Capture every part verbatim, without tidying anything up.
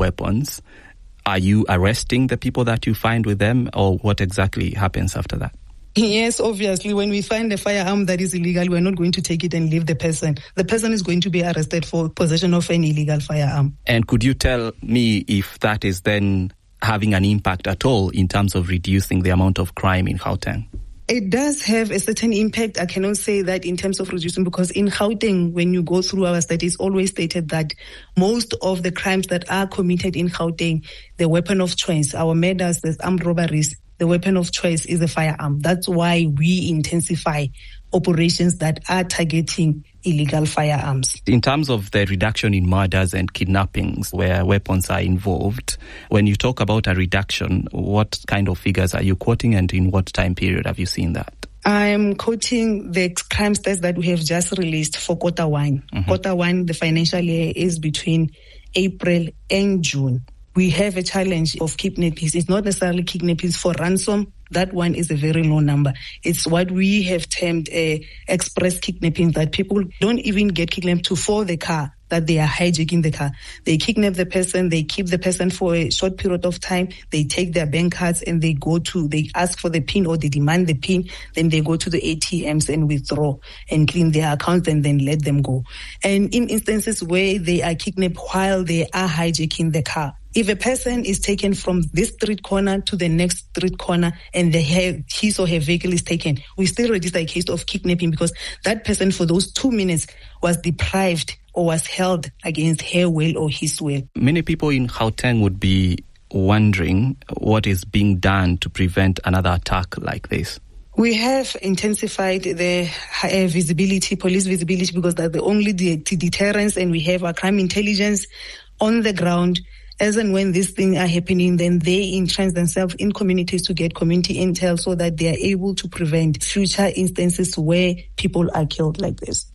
weapons, are you arresting the people that you find with them, or what exactly happens after that? Yes, obviously, when we find a firearm that is illegal, we're not going to take it and leave the person. The person is going to be arrested for possession of an illegal firearm. And could you tell me if that is then having an impact at all in terms of reducing the amount of crime in Gauteng? It does have a certain impact. I cannot say that in terms of reducing, because in Gauteng, when you go through our studies, always stated that most of the crimes that are committed in Gauteng, the weapon of choice, our murders, the armed robberies, the weapon of choice is a firearm. That's why we intensify operations that are targeting illegal firearms. In terms of the reduction in murders and kidnappings where weapons are involved, when you talk about a reduction, what kind of figures are you quoting, and in what time period have you seen that? I'm quoting the crime stats that we have just released for quarter one. Mm-hmm. Quarter one, the financial year is between April and June. We have a challenge of kidnappings. It's not necessarily kidnappings for ransom. That one is a very low number. It's what we have termed a express kidnapping, that people don't even get kidnapped to for the car, that they are hijacking the car. They kidnap the person, they keep the person for a short period of time, they take their bank cards and they go to, they ask for the PIN or they demand the PIN, then they go to the A T Ms and withdraw and clean their accounts and then let them go. And in instances where they are kidnapped while they are hijacking the car, if a person is taken from this street corner to the next street corner and the hair, his or her vehicle is taken, we still register a case of kidnapping, because that person for those two minutes was deprived or was held against her will or his will. Many people in Gauteng would be wondering what is being done to prevent another attack like this. We have intensified the uh, visibility, police visibility, because that's the only de- deterrence, and we have our crime intelligence on the ground. As and when these things are happening, then they entrench themselves in communities to get community intel so that they are able to prevent future instances where people are killed like this.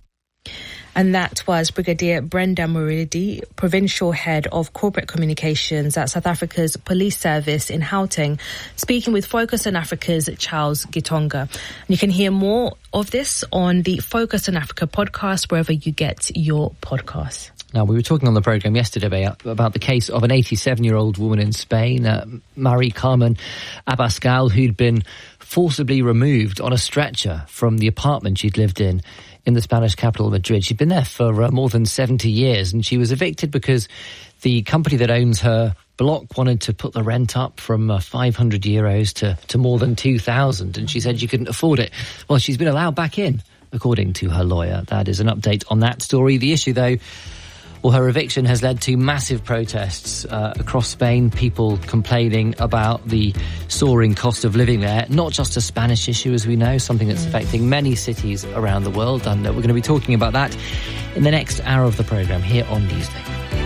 And that was Brigadier Brenda Muridi, Provincial Head of Corporate Communications at South Africa's Police Service in Gauteng, speaking with Focus on Africa's Charles Gitonga. And you can hear more of this on the Focus on Africa podcast, wherever you get your podcasts. Now, we were talking on the programme yesterday about the case of an eighty-seven-year-old woman in Spain, uh, Mari Carmen Abascal, who'd been forcibly removed on a stretcher from the apartment she'd lived in in the Spanish capital, Madrid. She'd been there for uh, more than seventy years, and she was evicted because the company that owns her block wanted to put the rent up from uh, five hundred euros to, to more than two thousand, and she said she couldn't afford it. Well, she's been allowed back in, according to her lawyer. That is an update on that story. The issue, though, well, her eviction has led to massive protests uh, across Spain, people complaining about the soaring cost of living there. Not just a Spanish issue, as we know, something that's mm. affecting many cities around the world. And uh, we're going to be talking about that in the next hour of the programme here on Newsday.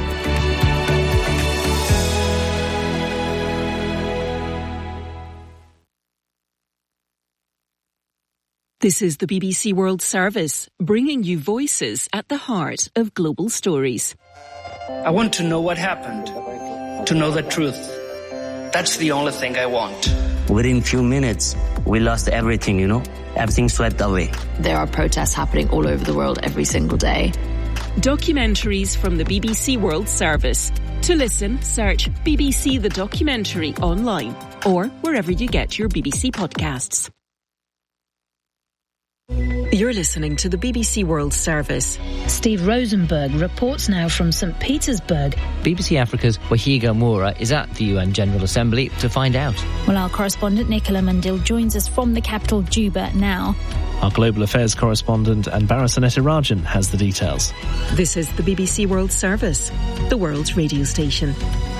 This is the B B C World Service, bringing you voices at the heart of global stories. I want to know what happened, to know the truth. That's the only thing I want. Within few minutes, we lost everything, you know? Everything swept away. There are protests happening all over the world every single day. Documentaries from the B B C World Service. To listen, search B B C The Documentary online or wherever you get your B B C podcasts. You're listening to the B B C World Service. Steve Rosenberg reports now from Saint Petersburg. B B C Africa's Wahiga Moura is at the U N General Assembly to find out. Well, our correspondent Nicola Mandil joins us from the capital, Juba, now. Our Global Affairs correspondent Anbara Sanetirajan has the details. This is the B B C World Service, the world's radio station.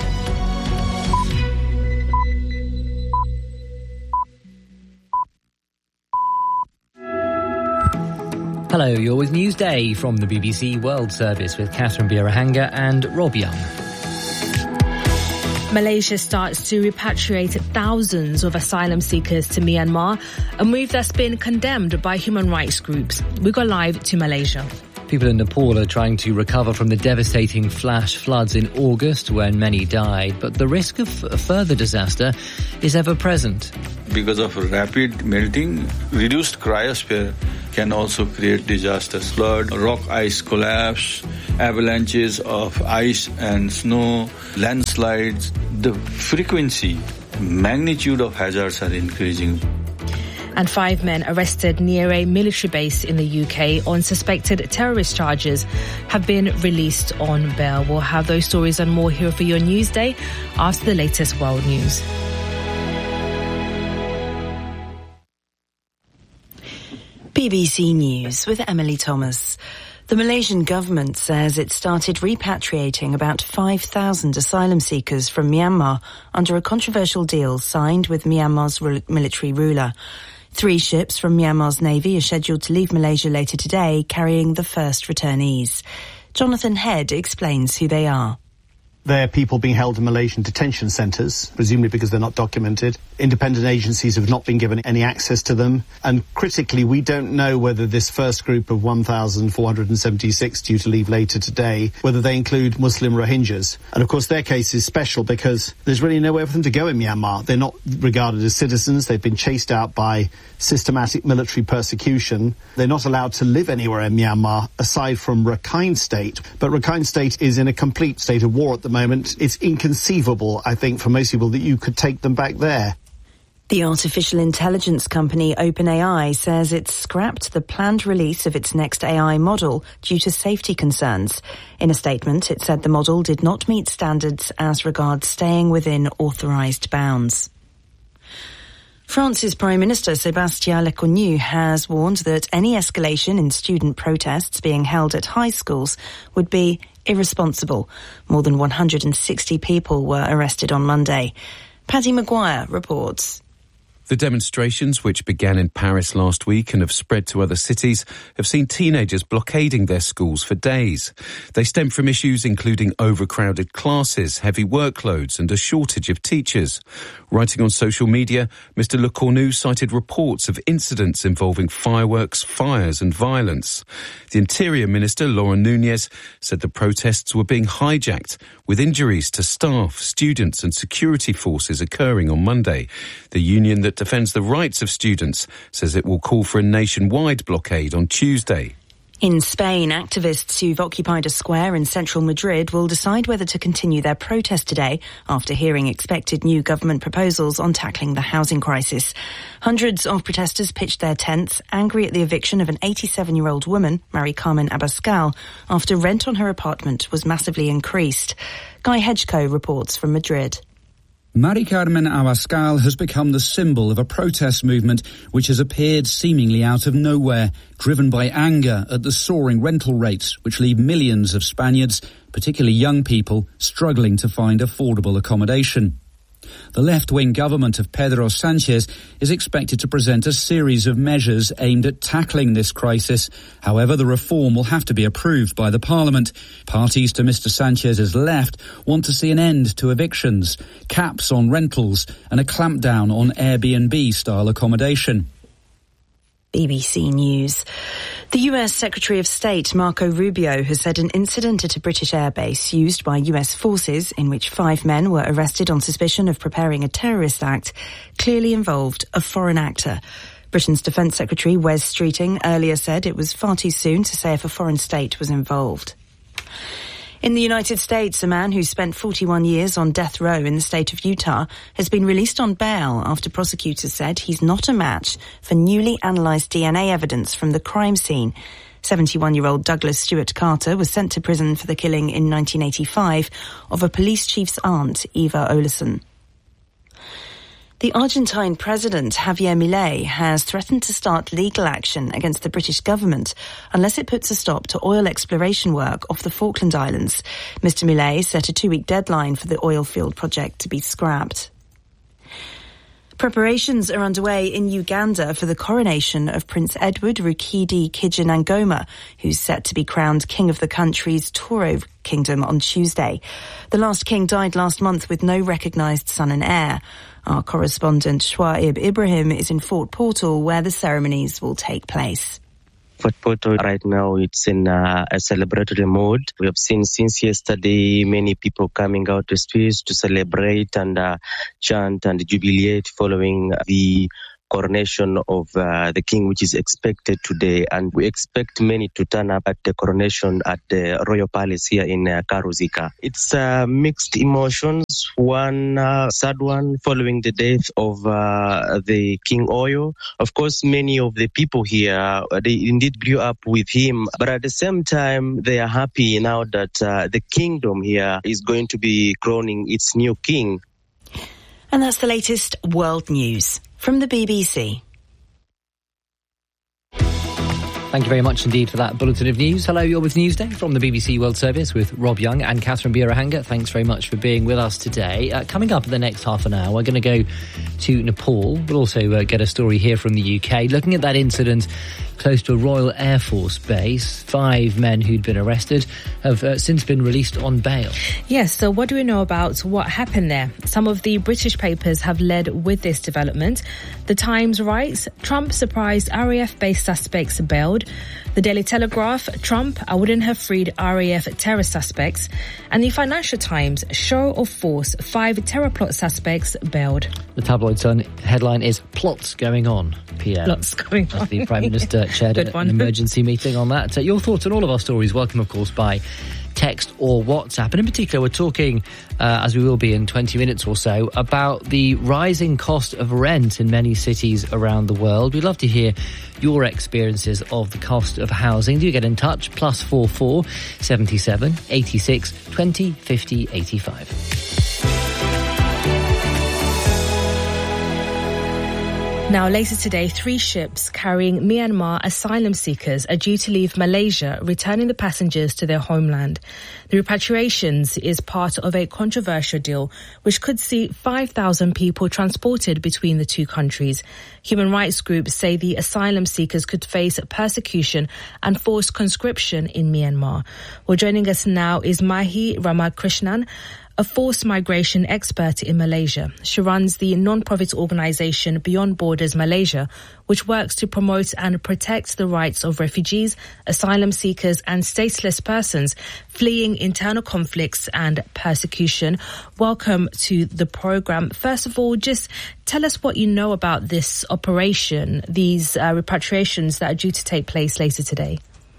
Hello, you're with Newsday from the B B C World Service with Catherine Birahanga and Rob Young. Malaysia starts to repatriate thousands of asylum seekers to Myanmar, a move that's been condemned by human rights groups. We go live to Malaysia. People in Nepal are trying to recover from the devastating flash floods in August when many died, but the risk of a further disaster is ever present. Because of rapid melting, reduced cryosphere, can also create disasters. Flood, rock ice collapse, avalanches of ice and snow, landslides. The frequency, magnitude of hazards are increasing. And five men arrested near a military base in the U K on suspected terrorist charges have been released on bail. We'll have those stories and more here for your Newsday after the latest world news. B B C News with Emily Thomas. The Malaysian government says it started repatriating about five thousand asylum seekers from Myanmar under a controversial deal signed with Myanmar's military ruler. Three ships from Myanmar's navy are scheduled to leave Malaysia later today, carrying the first returnees. Jonathan Head explains who they are. They're people being held in Malaysian detention centres, presumably because they're not documented. Independent agencies have not been given any access to them. And critically, we don't know whether this first group of one thousand four hundred seventy-six due to leave later today, whether they include Muslim Rohingyas. And of course, their case is special because there's really nowhere for them to go in Myanmar. They're not regarded as citizens. They've been chased out by systematic military persecution. They're not allowed to live anywhere in Myanmar aside from Rakhine State. But Rakhine State is in a complete state of war at the moment. It's inconceivable, I think, for most people that you could take them back there. The artificial intelligence company OpenAI says it's scrapped the planned release of its next A I model due to safety concerns. In a statement, it said the model did not meet standards as regards staying within authorised bounds. France's Prime Minister Sébastien Lecornu has warned that any escalation in student protests being held at high schools would be irresponsible. More than one hundred sixty people were arrested on Monday. Paddy Maguire reports. The demonstrations, which began in Paris last week and have spread to other cities, have seen teenagers blockading their schools for days. They stem from issues including overcrowded classes, heavy workloads and a shortage of teachers. Writing on social media, Mister Lecornu cited reports of incidents involving fireworks, fires and violence. The Interior Minister, Laurent Nunez, said the protests were being hijacked, with injuries to staff, students and security forces occurring on Monday. The union that defends the rights of students says it will call for a nationwide blockade on Tuesday. In Spain, activists who've occupied a square in central Madrid will decide whether to continue their protest today after hearing expected new government proposals on tackling the housing crisis. Hundreds of protesters pitched their tents, angry at the eviction of an eighty-seven-year-old woman, Mari Carmen Abascal, after rent on her apartment was massively increased. Guy Hedgecoe reports from Madrid. Mari Carmen Abascal has become the symbol of a protest movement which has appeared seemingly out of nowhere, driven by anger at the soaring rental rates which leave millions of Spaniards, particularly young people, struggling to find affordable accommodation. The left-wing government of Pedro Sanchez is expected to present a series of measures aimed at tackling this crisis. However, the reform will have to be approved by the parliament. Parties to Mister Sanchez's left want to see an end to evictions, caps on rentals and a clampdown on Airbnb-style accommodation. B B C News. The U S Secretary of State Marco Rubio has said an incident at a British airbase used by U S forces in which five men were arrested on suspicion of preparing a terrorist act clearly involved a foreign actor. Britain's Defence Secretary Wes Streeting earlier said it was far too soon to say if a foreign state was involved. In the United States, a man who spent forty-one years on death row in the state of Utah has been released on bail after prosecutors said he's not a match for newly analysed D N A evidence from the crime scene. seventy-one-year-old Douglas Stewart Carter was sent to prison for the killing in nineteen eighty-five of a police chief's aunt, Eva Oleson. The Argentine president, Javier Milei, has threatened to start legal action against the British government unless it puts a stop to oil exploration work off the Falkland Islands. Mister Milei set a two-week deadline for the oil field project to be scrapped. Preparations are underway in Uganda for the coronation of Prince Edward Rukidi Kijinangoma, who's set to be crowned king of the country's Toro kingdom on Tuesday. The last king died last month with no recognised son and heir. Our correspondent Shwaib Ibrahim is in Fort Portal, where the ceremonies will take place. Fort Portal right now, it's in uh, a celebratory mode. We have seen since yesterday many people coming out to streets to celebrate and uh, chant and jubilate following the coronation of uh, the king, which is expected today. And we expect many to turn up at the coronation at the Royal Palace here in uh, Karuzika. It's uh, mixed emotions. One uh, sad one following the death of uh, the King Oyo. Of course, many of the people here, they indeed grew up with him. But at the same time, they are happy now that uh, the kingdom here is going to be crowning its new king. And that's the latest world news from the B B C. Thank you very much indeed for that bulletin of news. Hello, you're with Newsday from the B B C World Service with Rob Young and Catherine Birahanga. Thanks very much for being with us today. Uh, coming up in the next half an hour, we're going to go to Nepal. We'll also uh, get a story here from the U K, looking at that incident close to a Royal Air Force base. Five men who'd been arrested have uh, since been released on bail. Yes, so what do we know about what happened there? Some of the British papers have led with this development. The Times writes, Trump surprised R A F-based suspects bailed. The Daily Telegraph, Trump, I wouldn't have freed R A F terror suspects. And the Financial Times, show of force, five terror plot suspects bailed. The tabloid Sun headline is Plots Going On, P M. Plots Going On. The Prime Minister chaired an emergency meeting on that. Uh, your thoughts on all of our stories, welcome, of course, by text or WhatsApp. And in particular, we're talking, uh, as we will be in twenty minutes or so, about the rising cost of rent in many cities around the world. We'd love to hear your experiences of the cost of housing. Do get in touch, plus four four seventy-seven eighty-six twenty fifty eighty-five. Now, later today, three ships carrying Myanmar asylum seekers are due to leave Malaysia, returning the passengers to their homeland. The repatriations is part of a controversial deal which could see five thousand people transported between the two countries. Human rights groups say the asylum seekers could face persecution and forced conscription in Myanmar. Well, joining us now is Mahi Ramakrishnan, a forced migration expert in Malaysia. She runs the non-profit organisation Beyond Borders Malaysia, which works to promote and protect the rights of refugees, asylum seekers and stateless persons fleeing internal conflicts and persecution. Welcome to the programme. First of all, just tell us what you know about this operation, these uh, repatriations that are due to take place later today.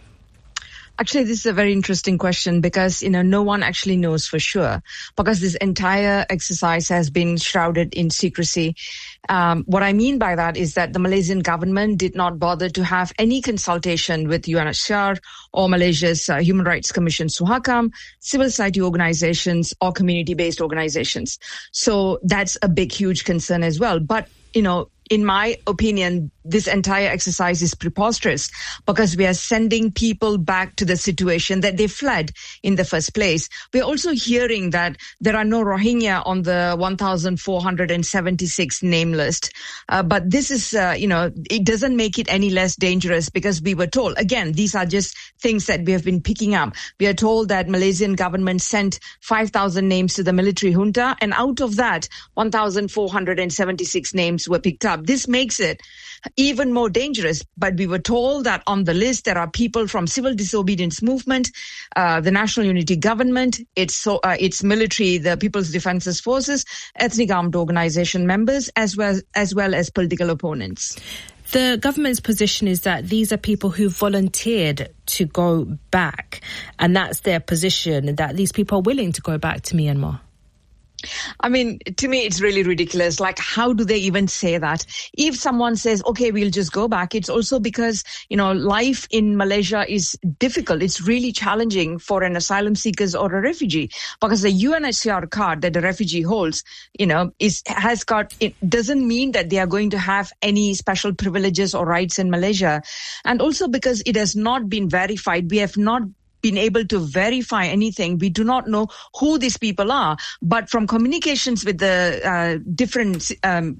Actually, this is a very interesting question because, you know, no one actually knows for sure because this entire exercise has been shrouded in secrecy. Um, what I mean by that is that the Malaysian government did not bother to have any consultation with U N H C R or Malaysia's uh, Human Rights Commission, Suhakam, civil society organizations or community-based organizations. So that's a big, huge concern as well. But, you know, in my opinion, this entire exercise is preposterous because we are sending people back to the situation that they fled in the first place. We're also hearing that there are no Rohingya on the one thousand four hundred seventy-six name list. Uh, but this is, uh, you know, it doesn't make it any less dangerous because we were told, again, these are just things that we have been picking up. We are told that Malaysian government sent five thousand names to the military junta, and out of that, one thousand four hundred seventy-six names were picked up. This makes it even more dangerous. But we were told that on the list there are people from civil disobedience movement, uh, the National Unity Government, its so, uh, its military, the People's Defences Forces, ethnic armed organisation members, as well as well as political opponents. The government's position is that these are people who volunteered to go back, and that's their position, that these people are willing to go back to Myanmar. I mean, to me, it's really ridiculous. Like, how do they even say that? If someone says, okay, we'll just go back, it's also because, you know, life in Malaysia is difficult. It's really challenging for an asylum seeker or a refugee because the U N H C R card that the refugee holds, you know, is has got, it doesn't mean that they are going to have any special privileges or rights in Malaysia. And also because it has not been verified, we have not been able to verify anything. We do not know who these people are, but from communications with the uh, different um,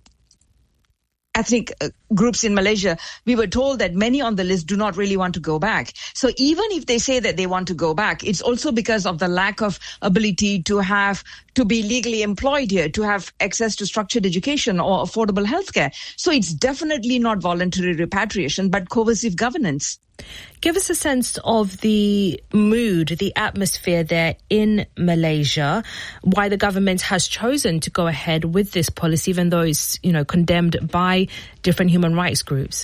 ethnic uh, groups in Malaysia, we were told that many on the list do not really want to go back. So even if they say that they want to go back, it's also because of the lack of ability to have, to be legally employed here, to have access to structured education or affordable healthcare. So it's definitely not voluntary repatriation, but coercive governance. Give us a sense of the mood, the atmosphere there in Malaysia, why the government has chosen to go ahead with this policy, even though it's, you know, condemned by different human rights groups.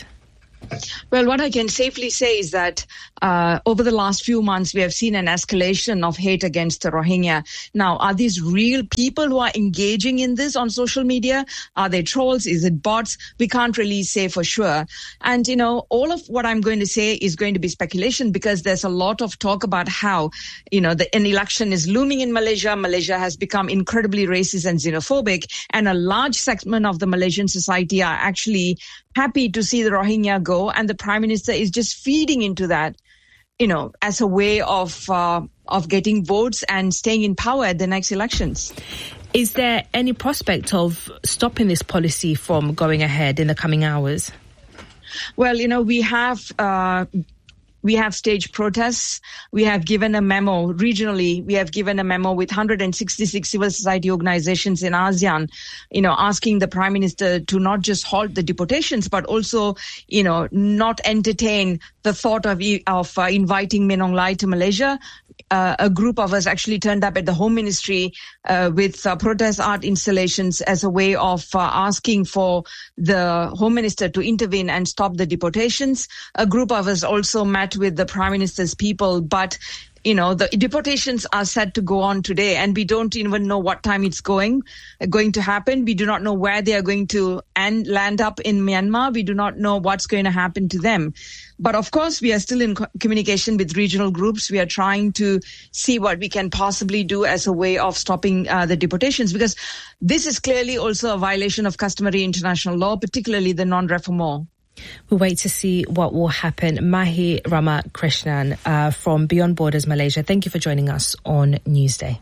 Well, what I can safely say is that uh, over the last few months, we have seen an escalation of hate against the Rohingya. Now, are these real people who are engaging in this on social media? Are they trolls? Is it bots? We can't really say for sure. And, you know, all of what I'm going to say is going to be speculation because there's a lot of talk about how, you know, the, an election is looming in Malaysia. Malaysia has become incredibly racist and xenophobic, and a large segment of the Malaysian society are actually happy to see the Rohingya go, and the Prime Minister is just feeding into that, you know, as a way of uh, of getting votes and staying in power at the next elections. Is there any prospect of stopping this policy from going ahead in the coming hours? Well, you know, we have... Uh, We have staged protests. We have given a memo regionally. We have given a memo with one hundred sixty-six civil society organizations in ASEAN, you know, asking the Prime Minister to not just halt the deportations, but also, you know, not entertain the thought of, of uh, inviting Min Aung Hlaing to Malaysia. Uh, a group of us actually turned up at the Home Ministry uh, with uh, protest art installations as a way of uh, asking for the Home Minister to intervene and stop the deportations. A group of us also met with the Prime Minister's people, but you know, the deportations are set to go on today, and we don't even know what time it's going going to happen. We do not know where they are going to end, land up in Myanmar. We do not know what's going to happen to them. But of course, we are still in co- communication with regional groups. We are trying to see what we can possibly do as a way of stopping uh, the deportations, because this is clearly also a violation of customary international law, particularly the non-refoulement. We'll wait to see what will happen. Mahi Ramakrishnan uh, from Beyond Borders Malaysia, thank you for joining us on Newsday.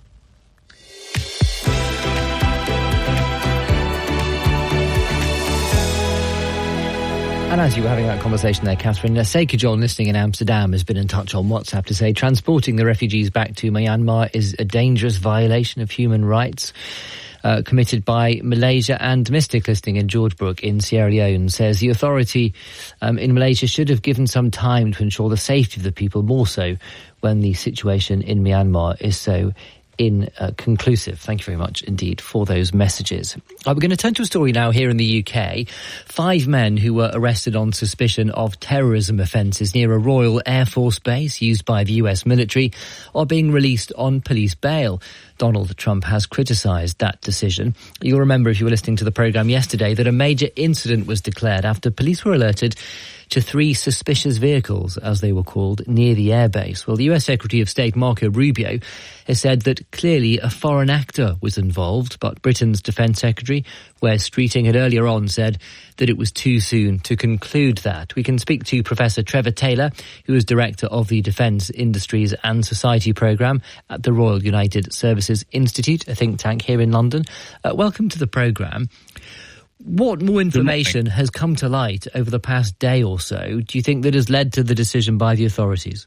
And as you were having that conversation there, Catherine, Seika John, listening in Amsterdam, has been in touch on WhatsApp to say transporting the refugees back to Myanmar is a dangerous violation of human rights. Uh, committed by Malaysia. And Mystic, listening in George Brook in Sierra Leone, says the authority um, in Malaysia should have given some time to ensure the safety of the people, more so when the situation in Myanmar is so inconclusive. Thank you very much indeed for those messages. Uh, we're going to turn to a story now here in the U K. Five men who were arrested on suspicion of terrorism offences near a Royal Air Force base used by the U S military are being released on police bail. Donald Trump has criticised that decision. You'll remember, if you were listening to the programme yesterday, that a major incident was declared after police were alerted to three suspicious vehicles, as they were called, near the airbase. Well, the U S Secretary of State Marco Rubio has said that clearly a foreign actor was involved, but Britain's Defence Secretary, Wes Streeting, had earlier on said that it was too soon to conclude that. We can speak to Professor Trevor Taylor, who is Director of the Defence Industries and Society Programme at the Royal United Services Institute, a think tank here in London. Uh, welcome to the programme. What more information has come to light over the past day or so, do you think, that has led to the decision by the authorities?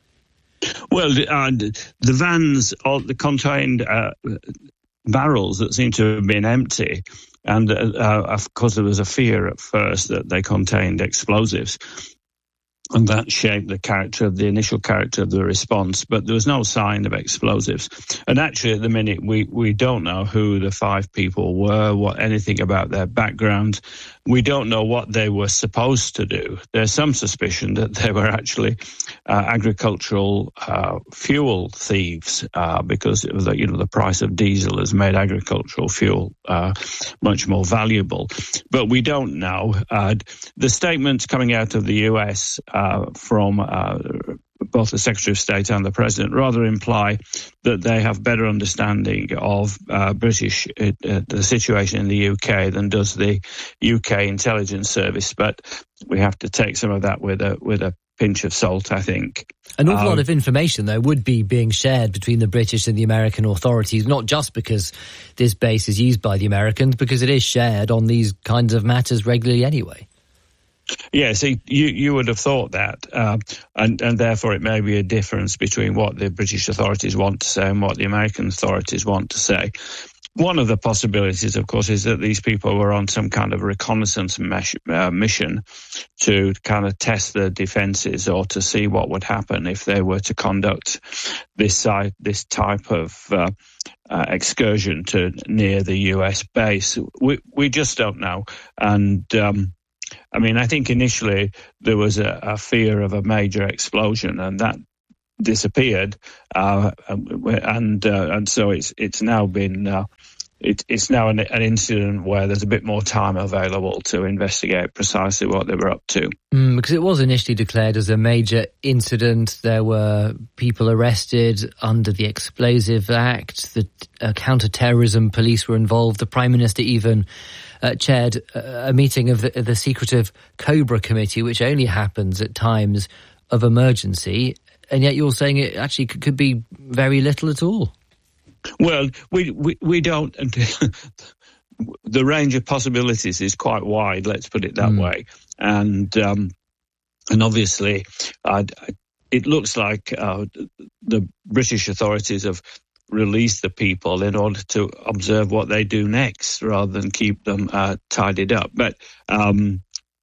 Well, uh, the vans all contained uh, barrels that seemed to have been empty. And, uh, of course, there was a fear at first that they contained explosives. And that shaped the character of the initial character of the response. But there was no sign of explosives. And actually, at the minute, we, we don't know who the five people were, what anything about their background. We don't know what they were supposed to do. There's some suspicion that they were actually uh, agricultural uh, fuel thieves, uh, because it was the, you know, the price of diesel has made agricultural fuel uh, much more valuable. But we don't know. Uh, the statements coming out of the U S uh, from uh, both the Secretary of State and the President rather imply that they have better understanding of uh, British uh, the situation in the U K than does the U K intelligence service. But we have to take some of that with a with a pinch of salt, I think. An awful um, lot of information, though, would be being shared between the British and the American authorities, not just because this base is used by the Americans, because it is shared on these kinds of matters regularly anyway. Yes, you you would have thought that, uh, and, and therefore it may be a difference between what the British authorities want to say and what the American authorities want to say. one of the possibilities, of course, is that these people were on some kind of reconnaissance mesh, uh, mission to kind of test the defences or to see what would happen if they were to conduct this uh, this type of uh, uh, excursion to near the U S base. We we just don't know. And um, I mean, I think initially there was a, a fear of a major explosion, and that disappeared, uh, and uh, and so it's it's now been uh, it, it's now an, an incident where there's a bit more time available to investigate precisely what they were up to. Mm, because it was initially declared as a major incident. There were people arrested under the Explosive Act. The uh, counter-terrorism police were involved. The Prime Minister even uh, chaired a, a meeting of the, the secretive Cobra Committee, which only happens at times of emergency. And yet you're saying it actually could, could be very little at all. Well, we we, we don't. The range of possibilities is quite wide. Let's put it that mm. way. And um, and obviously, uh, it looks like uh, the British authorities have released the people in order to observe what they do next, rather than keep them uh, tidied up. But um,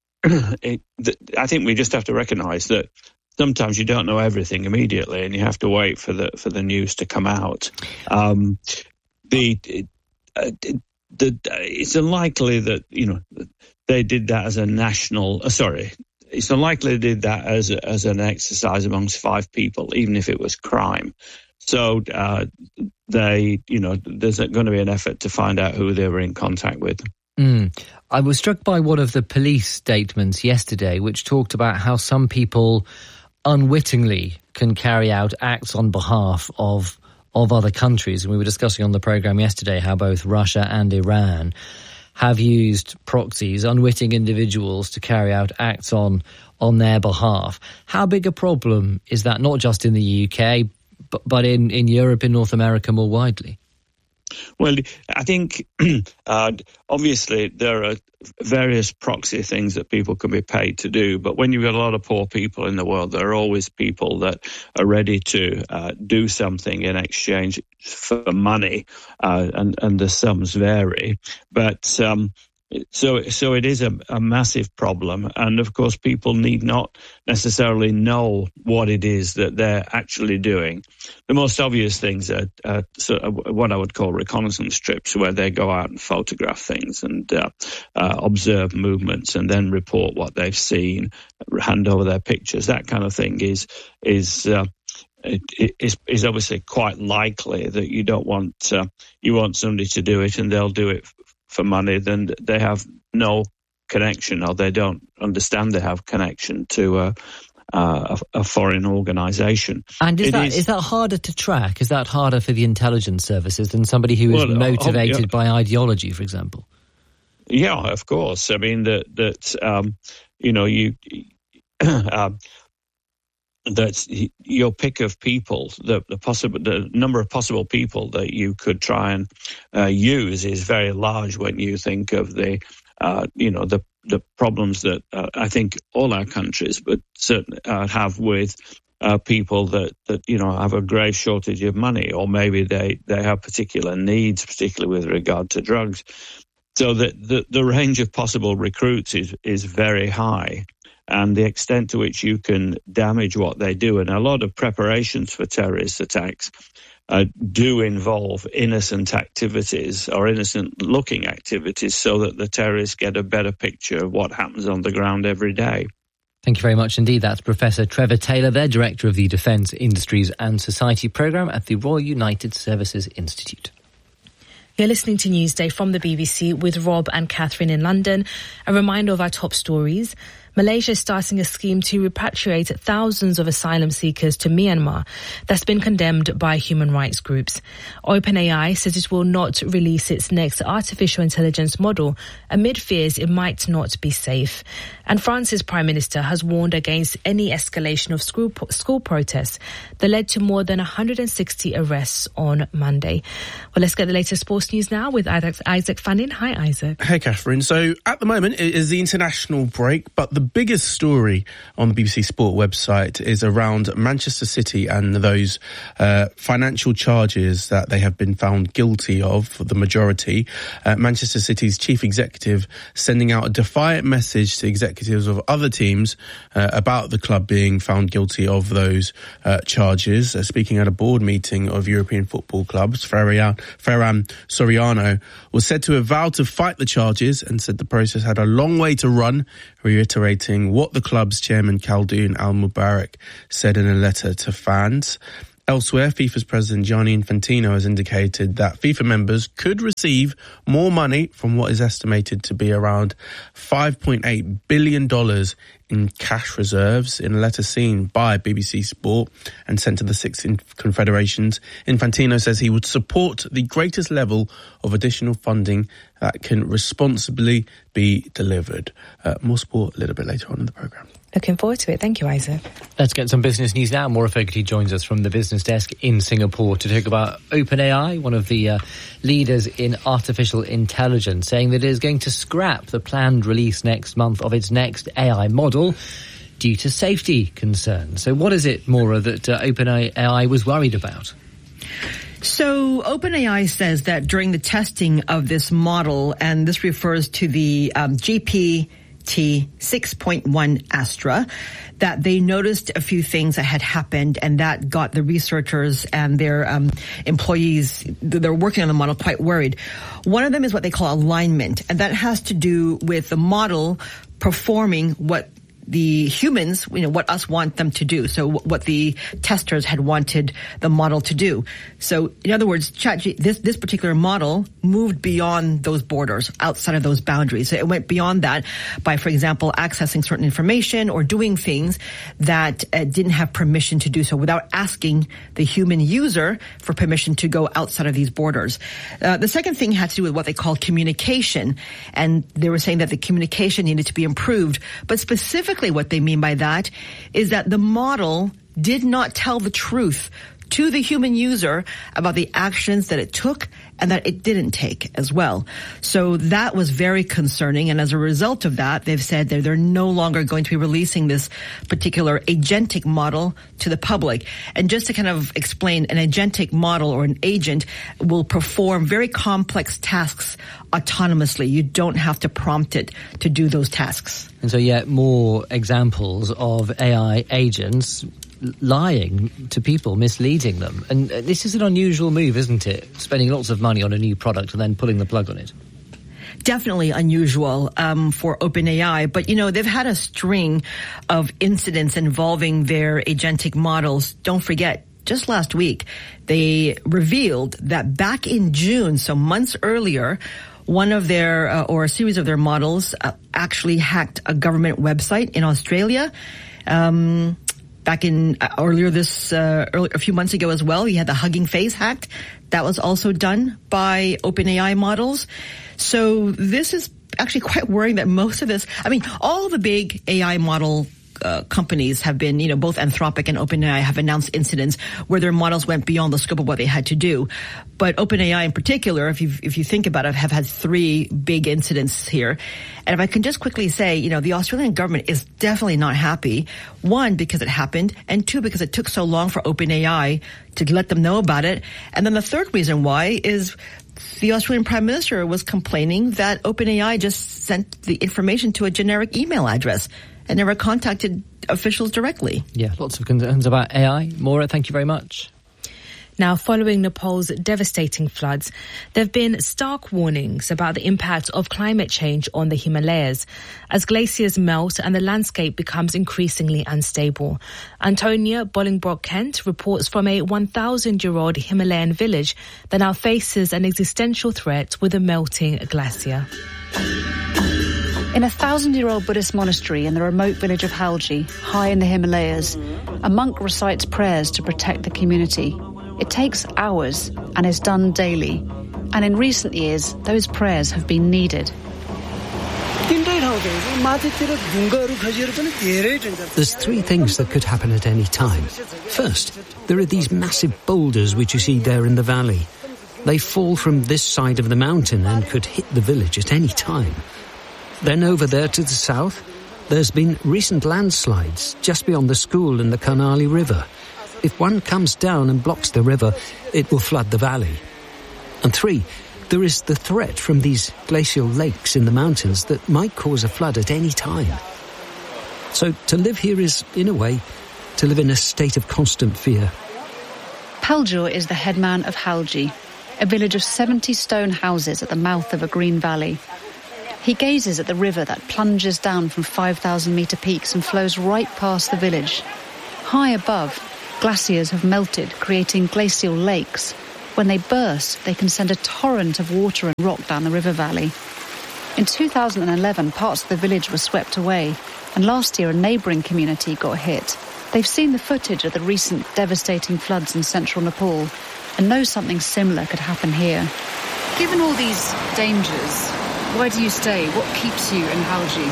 it, th- I think we just have to recognise that sometimes you don't know everything immediately, and you have to wait for the for the news to come out. Um, the, uh, the it's unlikely that you know they did that as a national. Uh, sorry, it's unlikely they did that as a, as an exercise amongst five people, even if it was crime. So uh, they, you know, there's going to be an effort to find out who they were in contact with. Mm. I was struck by one of the police statements yesterday, which talked about how some people unwittingly can carry out acts on behalf of of other countries. And we were discussing on the programme yesterday how both Russia and Iran have used proxies, unwitting individuals, to carry out acts on on their behalf. How big a problem is that, not just in the U K, but, but in, in Europe, in North America more widely? Well, I think uh, obviously there are various proxy things that people can be paid to do, but when you've got a lot of poor people in the world, there are always people that are ready to uh, do something in exchange for money, uh, and, and the sums vary. But um, so so it is a, a massive problem, and of course people need not necessarily know what it is that they're actually doing. The most obvious things are uh, sort of what I would call reconnaissance trips, where they go out and photograph things and uh, uh, observe movements and then report what they've seen, hand over their pictures. That kind of thing is is uh, it is is obviously quite likely that you don't want uh, you want somebody to do it and they'll do it for money, then they have no connection, or they don't understand they have connection to a, a, a foreign organisation. And is it that is, is that harder to track? Is that harder for the intelligence services than somebody who is well, motivated yeah. by ideology, for example? Yeah, of course. I mean that that um, you know you. uh, That's your pick of people. The, the possible, the number of possible people that you could try and uh, use is very large when you think of the, uh, you know, the the problems that uh, I think all our countries, but certainly uh, have with uh, people that, that you know have a grave shortage of money, or maybe they, they have particular needs, particularly with regard to drugs. So the the, the range of possible recruits is is very high. And the extent to which you can damage what they do. And a lot of preparations for terrorist attacks uh, do involve innocent activities or innocent-looking activities, so that the terrorists get a better picture of what happens on the ground every day. Thank you very much indeed. That's Professor Trevor Taylor, there, Director of the Defence Industries and Society Programme at the Royal United Services Institute. You're listening to Newsday from the B B C with Rob and Catherine in London. A reminder of our top stories. Malaysia is starting a scheme to repatriate thousands of asylum seekers to Myanmar that's been condemned by human rights groups. OpenAI says it will not release its next artificial intelligence model amid fears it might not be safe. And France's Prime Minister has warned against any escalation of school, school protests that led to more than one hundred sixty arrests on Monday. Well, let's get the latest sports news now with Isaac, Isaac Fannin. Hi, Isaac. Hey, Catherine. So at the moment it is the international break, but the biggest story on the B B C Sport website is around Manchester City and those uh, financial charges that they have been found guilty of, for the majority. Uh, Manchester City's chief executive sending out a defiant message to executives of other teams uh, about the club being found guilty of those uh, charges. Uh, speaking at a board meeting of European football clubs, Ferran, Ferran Soriano was said to have vowed to fight the charges and said the process had a long way to run, reiterating what the club's chairman Khaldoon Al-Mubarak said in a letter to fans. Elsewhere, FIFA's president Gianni Infantino has indicated that FIFA members could receive more money from what is estimated to be around five point eight billion dollars in cash reserves. In a letter seen by B B C Sport and sent to the six confederations, Infantino says he would support the greatest level of additional funding that can responsibly be delivered. Uh, more sport a little bit later on in the programme. Looking forward to it. Thank you, Isaac. Let's get some business news now. Maura Fogarty joins us from the business desk in Singapore to talk about OpenAI, one of the uh, leaders in artificial intelligence, saying that it is going to scrap the planned release next month of its next A I model due to safety concerns. So what is it, Maura, that uh, OpenAI was worried about? So OpenAI says that during the testing of this model, and this refers to the um, G P T six point one Astra, that they noticed a few things that had happened, and that got the researchers and their um, employees that are working on the model quite worried. One of them is what they call alignment, and that has to do with the model performing what the humans, you know, what us want them to do. So what the testers had wanted the model to do. So in other words, ChatG, this, this particular model moved beyond those borders, outside of those boundaries. So it went beyond that by, for example, accessing certain information or doing things that uh, didn't have permission to do so without asking the human user for permission to go outside of these borders. Uh, the second thing had to do with what they call communication. And they were saying that the communication needed to be improved, but specifically what they mean by that is that the model did not tell the truth to the human user about the actions that it took and that it didn't take as well. So that was very concerning. And as a result of that, they've said that they're no longer going to be releasing this particular agentic model to the public. And just to kind of explain, an agentic model or an agent will perform very complex tasks autonomously. You don't have to prompt it to do those tasks. And so yet more examples of A I agents lying to people, misleading them. And this is an unusual move, isn't it? Spending lots of money on a new product and then pulling the plug on it. Definitely unusual um, for OpenAI. But, you know, they've had a string of incidents involving their agentic models. Don't forget, just last week, they revealed that back in June, so months earlier, one of their, uh, or a series of their models uh, actually hacked a government website in Australia. Um, back in uh, earlier this, uh, early, a few months ago as well, you had the Hugging Face hacked. That was also done by OpenAI models. So this is actually quite worrying that most of this, I mean, all the big A I model Uh, companies have been, you know, both Anthropic and OpenAI have announced incidents where their models went beyond the scope of what they had to do. But OpenAI in particular, if you if you think about it, have had three big incidents here. And if I can just quickly say, you know, the Australian government is definitely not happy. One, because it happened, and two, because it took so long for OpenAI to let them know about it. And then the third reason why is the Australian Prime Minister was complaining that OpenAI just sent the information to a generic email address and never contacted officials directly. Yeah, lots of concerns about A I. Maura, thank you very much. Now, following Nepal's devastating floods, there have been stark warnings about the impact of climate change on the Himalayas as glaciers melt and the landscape becomes increasingly unstable. Antonia Bolingbroke-Kent reports from a one thousand year old Himalayan village that now faces an existential threat with a melting glacier. In a thousand-year-old Buddhist monastery in the remote village of Halji, high in the Himalayas, a monk recites prayers to protect the community. It takes hours and is done daily. And in recent years, those prayers have been needed. There's three things that could happen at any time. First, there are these massive boulders which you see there in the valley. They fall from this side of the mountain and could hit the village at any time. Then over there to the south, There's been recent landslides just beyond the school and the Karnali River. If one comes down and blocks the river, it will flood the valley. And three, there is the threat from these glacial lakes in the mountains that might cause a flood at any time. So to live here is, in a way, to live in a state of constant fear. Paljor is the headman of Halji, a village of seventy stone houses at the mouth of a green valley. He gazes at the river that plunges down from five thousand metre peaks and flows right past the village. High above, glaciers have melted, creating glacial lakes. When they burst, they can send a torrent of water and rock down the river valley. In two thousand eleven, parts of the village were swept away, and last year a neighbouring community got hit. They've seen the footage of the recent devastating floods in central Nepal and know something similar could happen here. Given all these dangers, why do you stay? What keeps you in Halji?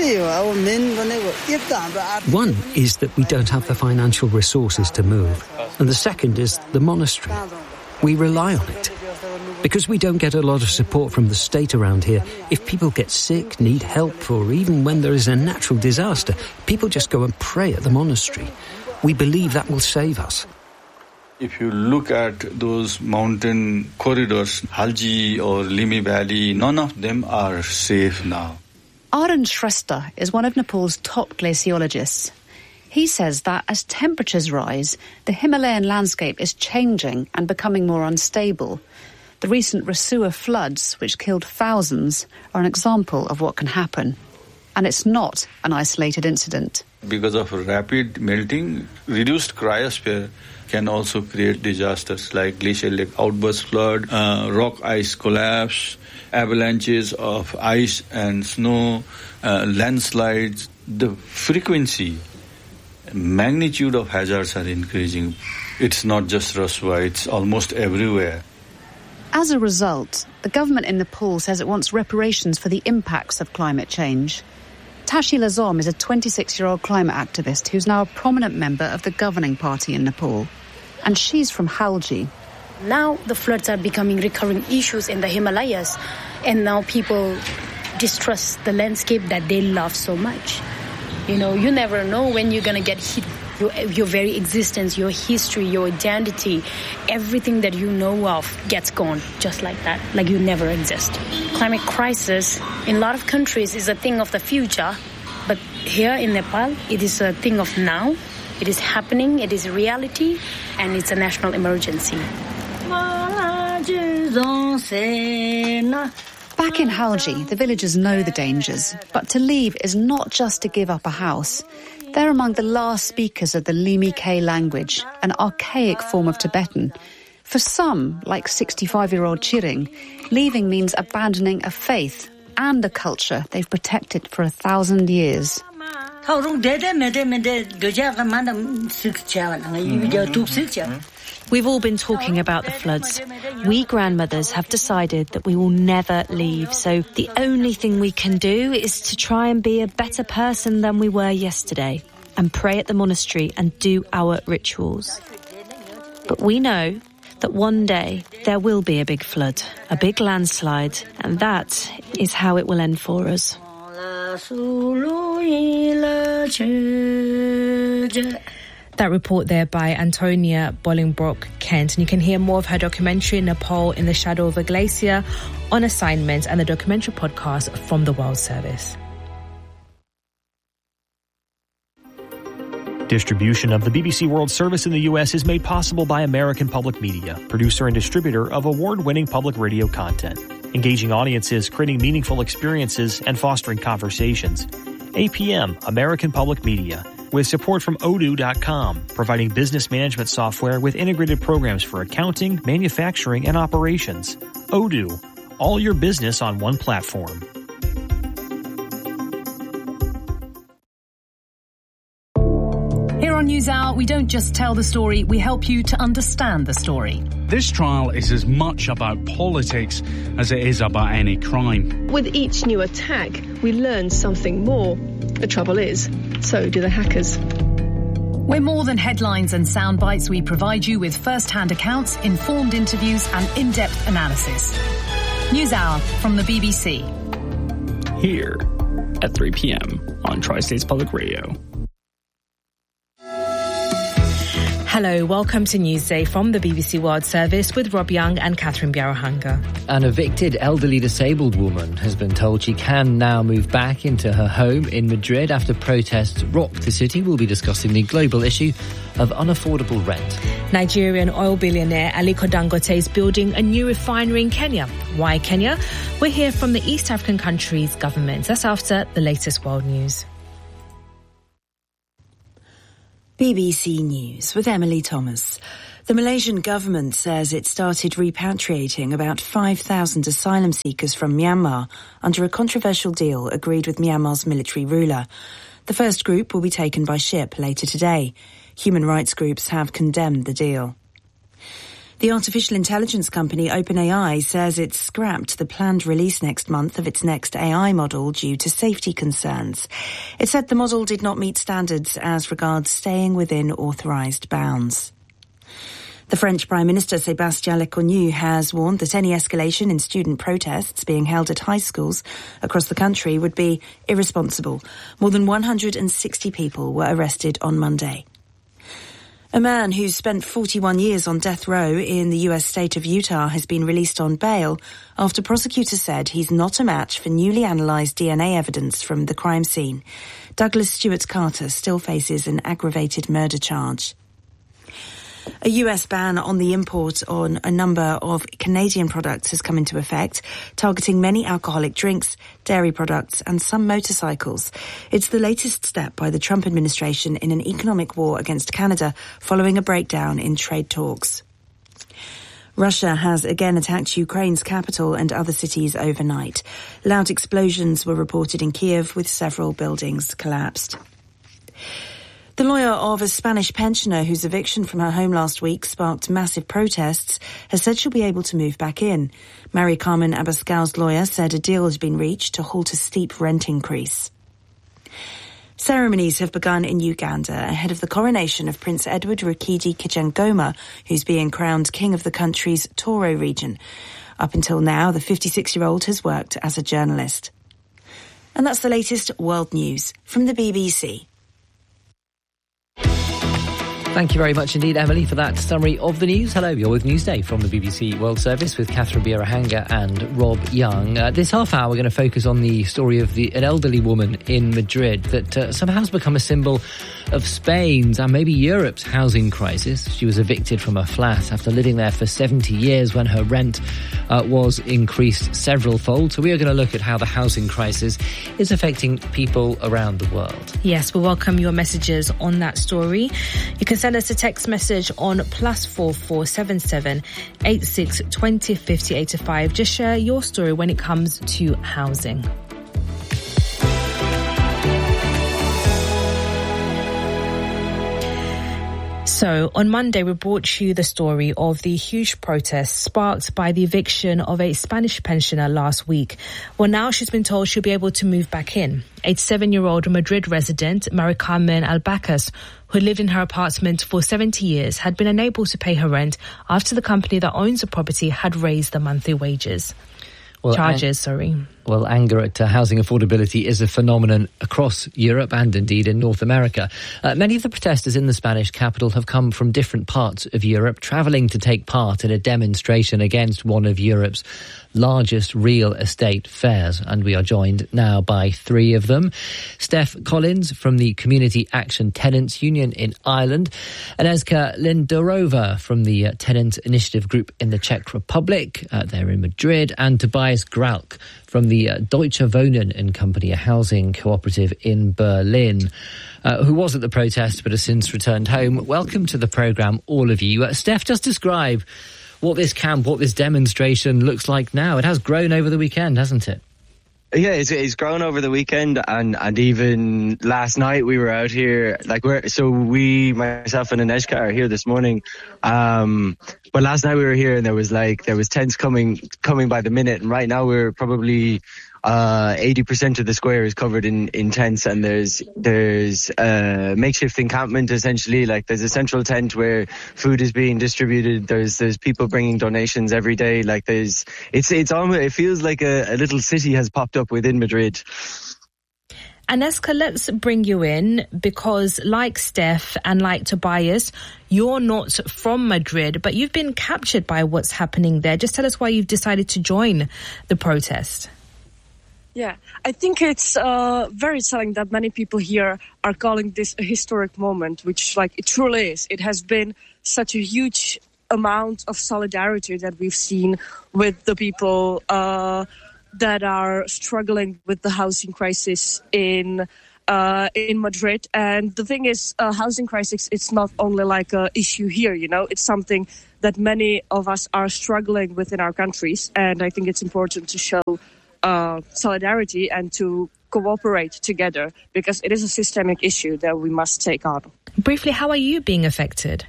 One is that we don't have the financial resources to move, and the second is the monastery. We rely on it. Because we don't get a lot of support from the state around here, if people get sick, need help, or even when there is a natural disaster, people just go and pray at the monastery. We believe that will save us. If you look at those mountain corridors, Halji or Limi Valley, none of them are safe now. Arun Shrestha is one of Nepal's top glaciologists. He says that as temperatures rise, the Himalayan landscape is changing and becoming more unstable. The recent Rasua floods, which killed thousands, are an example of what can happen. And it's not an isolated incident. Because of rapid melting, reduced cryosphere can also create disasters like glacial lake outburst flood, uh, rock ice collapse, avalanches of ice and snow, uh, landslides. The frequency, magnitude of hazards are increasing. It's not just Rasua, it's almost everywhere. As a result, the government in Nepal says it wants reparations for the impacts of climate change. Tashi Lazom is a twenty-six-year-old climate activist who's now a prominent member of the governing party in Nepal. And she's from Halji. Now the floods are becoming recurring issues in the Himalayas, and now people distrust the landscape that they love so much. You know, you never know when you're going to get hit. Your, your very existence, your history, your identity, everything that you know of gets gone just like that, like you never exist. Climate crisis in a lot of countries is a thing of the future, but here in Nepal, it is a thing of now. It is happening, it is reality, and it's a national emergency. Back in Halji, the villagers know the dangers, but to leave is not just to give up a house. They're among the last speakers of the Limi K language, an archaic form of Tibetan. For some, like sixty-five-year-old Chiring, leaving means abandoning a faith and a culture they've protected for a thousand years. We've all been talking about the floods. We grandmothers have decided that we will never leave, so the only thing we can do is to try and be a better person than we were yesterday and pray at the monastery and do our rituals. But we know that one day there will be a big flood, a big landslide, and that is how it will end for us. That report there by Antonia Bolingbroke-Kent. And you can hear more of her documentary, Nepal in the Shadow of a Glacier, on assignment, and the documentary podcast from the World Service. Distribution of the B B C World Service in the U S is made possible by American Public Media, producer and distributor of award-winning public radio content. Engaging audiences, creating meaningful experiences, and fostering conversations. A P M, American Public Media, with support from odoo dot com, providing business management software with integrated programs for accounting, manufacturing, and operations. Odoo, all your business on one platform. Here on NewsHour, we don't just tell the story, we help you to understand the story. This trial is as much about politics as it is about any crime. With each new attack, we learn something more. The trouble is, so do the hackers. We're more than headlines and sound bites. We provide you with first-hand accounts, informed interviews, and in-depth analysis. NewsHour from the B B C. Here at three p.m. on Tri-States Public Radio. Hello, welcome to Newsday from the B B C World Service with Rob Young and Catherine Biarahanga. An evicted elderly disabled woman has been told she can now move back into her home in Madrid after protests rock the city. We'll be discussing the global issue of unaffordable rent. Nigerian oil billionaire Aliko Dangote is building a new refinery in Kenya. Why Kenya? We'll hear from the East African country's governments. That's after the latest world news. B B C News with Emily Thomas. The Malaysian government says it started repatriating about five thousand asylum seekers from Myanmar under a controversial deal agreed with Myanmar's military ruler. The first group will be taken by ship later today. Human rights groups have condemned the deal. The artificial intelligence company OpenAI says it's scrapped the planned release next month of its next A I model due to safety concerns. It said the model did not meet standards as regards staying within authorised bounds. The French Prime Minister Sébastien Lecornu has warned that any escalation in student protests being held at high schools across the country would be irresponsible. More than one hundred sixty people were arrested on Monday. A man who's spent forty-one years on death row in the U S state of Utah has been released on bail after prosecutors said he's not a match for newly analysed D N A evidence from the crime scene. Douglas Stewart Carter still faces an aggravated murder charge. A U S ban on the import on a number of Canadian products has come into effect, targeting many alcoholic drinks, dairy products and some motorcycles. It's the latest step by the Trump administration in an economic war against Canada following a breakdown in trade talks. Russia has again attacked Ukraine's capital and other cities overnight. Loud explosions were reported in Kiev with several buildings collapsed. The lawyer of a Spanish pensioner whose eviction from her home last week sparked massive protests has said she'll be able to move back in. Mary Carmen Abascal's lawyer said a deal has been reached to halt a steep rent increase. Ceremonies have begun in Uganda ahead of the coronation of Prince Edward Rukidi Kijangoma, who's being crowned king of the country's Toro region. Up until now, the fifty-six-year-old has worked as a journalist. And that's the latest world news from the B B C. Thank you very much indeed, Emily, for that summary of the news. Hello, you're with Newsday from the B B C World Service with Catherine Biarahanga and Rob Young. Uh, this half hour, we're going to focus on the story of the an elderly woman in Madrid that uh, somehow has become a symbol of Spain's and maybe Europe's housing crisis. She was evicted from her flat after living there for seventy years when her rent uh, was increased several fold. So we are going to look at how the housing crisis is affecting people around the world. Yes, we welcome your messages on that story. You can send us a text message on plus four four seven seven eight six two zero five zero eight five. Just share your story when it comes to housing. So, on Monday, we brought you the story of the huge protests sparked by the eviction of a Spanish pensioner last week. Well, now she's been told she'll be able to move back in. eighty-seven-year-old Madrid resident Mari Carmen Albacas, who lived in her apartment for seventy years, had been unable to pay her rent after the company that owns the property had raised the monthly wages. Well, Charges, ang- sorry. Well, anger at uh, housing affordability is a phenomenon across Europe and indeed in North America. Uh, many of the protesters in the Spanish capital have come from different parts of Europe, travelling to take part in a demonstration against one of Europe's largest real estate fairs. And we are joined now by three of them. Steph Collins from the Community Action Tenants Union in Ireland, Anezka Lindorova from the uh, Tenant Initiative Group in the Czech Republic, uh, they're in Madrid, and Tobias Gralk from the uh, Deutsche Wohnen and Company, a housing cooperative in Berlin, uh, who was at the protest but has since returned home. Welcome to the programme, all of you. Uh, Steph, just describe what this camp, what this demonstration looks like now. It has grown over the weekend, hasn't it? Yeah, it's, it's grown over the weekend, and, and even last night we were out here. Like we're so we, myself and Anezka are here this morning. Um, but last night we were here, and there was like there was tents coming coming by the minute, and right now we're probably uh eighty percent of the square is covered in in tents, and there's there's a makeshift encampment essentially. Like there's a central tent where food is being distributed. There's there's people bringing donations every day. Like there's it's it's almost it feels like a, a little city has popped up within Madrid. Aneska, let's bring you in because like Steph and like Tobias, you're not from Madrid, but you've been captured by what's happening there. Just tell us why you've decided to join the protest. Yeah, I think it's uh, very telling that many people here are calling this a historic moment, which like it truly is. It has been such a huge amount of solidarity that we've seen with the people uh, that are struggling with the housing crisis in uh, in Madrid. And the thing is, uh, housing crisis, it's not only like a issue here, you know, it's something that many of us are struggling with in our countries. And I think it's important to show uh, solidarity and to cooperate together because it is a systemic issue that we must take on. Briefly, how are you being affected?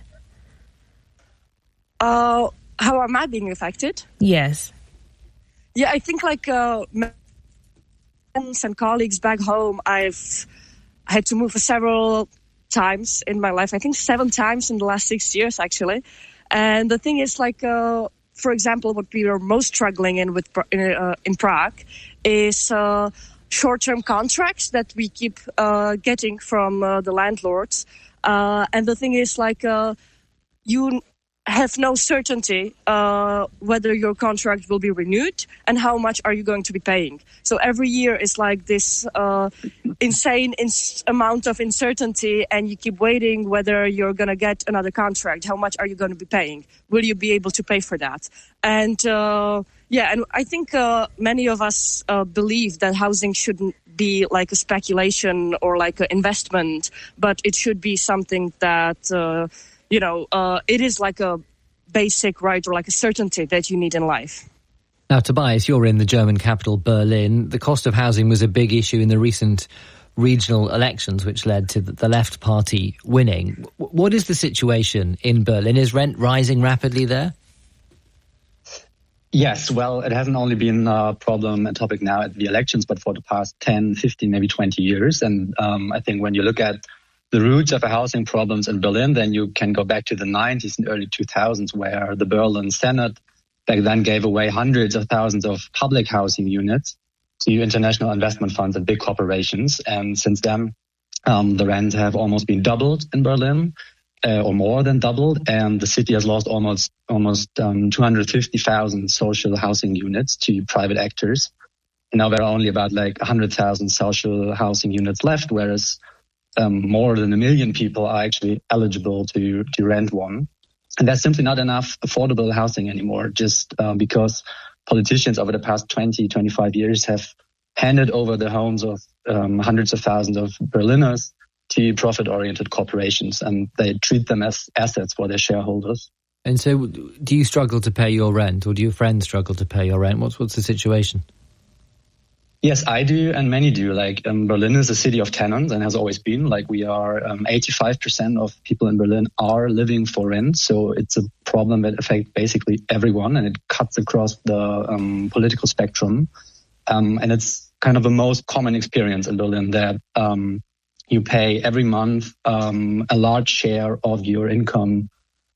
Uh, how am I being affected? Yes. Yeah, I think like uh, friends and colleagues back home, I've had to move several times in my life. I think seven times in the last six years, actually. And the thing is, like, uh, for example, what we are most struggling in with uh, in Prague is uh, short-term contracts that we keep uh, getting from uh, the landlords. Uh, and the thing is, like, uh, you have no certainty uh, whether your contract will be renewed and how much are you going to be paying. So every year is like this uh, insane ins- amount of uncertainty, and you keep waiting whether you're going to get another contract. How much are you going to be paying? Will you be able to pay for that? And uh, yeah, and I think uh, many of us uh, believe that housing shouldn't be like a speculation or like an investment, but it should be something that uh, you know, uh, it is like a basic right or like a certainty that you need in life. Now, Tobias, you're in the German capital, Berlin. The cost of housing was a big issue in the recent regional elections, which led to the Left Party winning. What is the situation in Berlin? Is rent rising rapidly there? Yes, well, it hasn't only been a problem, a topic now at the elections, but for the past ten, fifteen, maybe twenty years. And um, I think when you look at the roots of the housing problems in Berlin, then you can go back to the nineties and early two thousands, where the Berlin Senate back then gave away hundreds of thousands of public housing units to international investment funds and big corporations. And since then, um, the rents have almost been doubled in Berlin, uh, or more than doubled. And the city has lost almost almost um, two hundred fifty thousand social housing units to private actors. And now there are only about like one hundred thousand social housing units left, whereas Um, more than a million people are actually eligible to, to rent one. And there's simply not enough affordable housing anymore, just uh, because politicians over the past twenty, twenty-five years have handed over the homes of um, hundreds of thousands of Berliners to profit-oriented corporations, and they treat them as assets for their shareholders. And so do you struggle to pay your rent, or do your friends struggle to pay your rent? What's, what's the situation? Yes, I do, and many do. Like um, Berlin is a city of tenants and has always been. Like we are, um, eighty-five percent of people in Berlin are living for rent. So it's a problem that affects basically everyone, and it cuts across the um, political spectrum. Um, and it's kind of the most common experience in Berlin that um, you pay every month um, a large share of your income